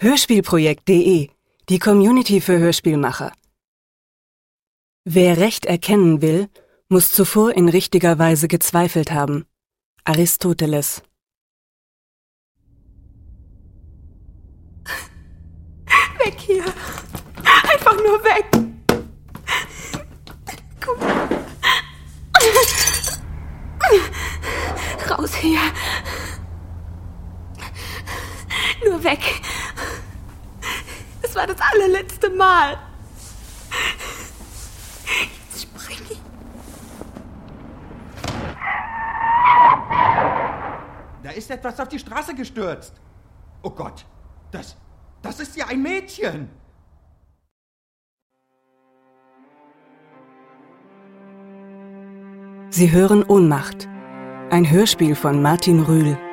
Hörspielprojekt.de, die Community für Hörspielmacher. Wer Recht erkennen will, muss zuvor in richtiger Weise gezweifelt haben. Aristoteles. Weg hier! Einfach nur weg! Guck. Raus hier! Nur weg! Das war das allerletzte Mal! Jetzt spring ich! Da ist etwas auf die Straße gestürzt. Oh Gott, das ist ja ein Mädchen. Sie hören Ohnmacht. Ein Hörspiel von Martin Rühl.